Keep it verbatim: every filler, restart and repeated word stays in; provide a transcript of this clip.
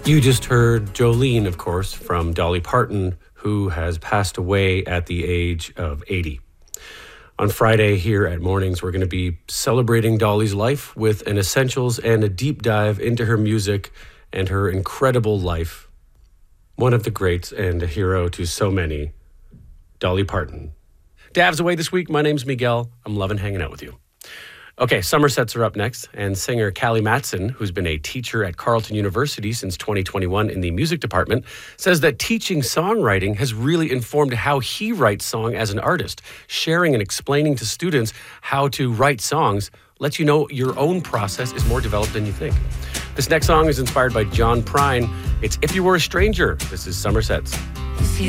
You just heard Jolene, of course, from Dolly Parton, who has passed away at the age of eighty. On Friday here at Mornings, we're going to be celebrating Dolly's life with an essentials and a deep dive into her music and her incredible life. One of the greats and a hero to so many, Dolly Parton. Dav's away this week. My name's Miguel. I'm loving hanging out with you. Okay, Somersets are up next, and singer Callie Matson, who's been a teacher at Carleton University since twenty twenty-one in the music department, says that teaching songwriting has really informed how he writes song as an artist. Sharing and explaining to students how to write songs lets you know your own process is more developed than you think. This next song is inspired by John Prine. It's If You Were a Stranger. This is Somersets.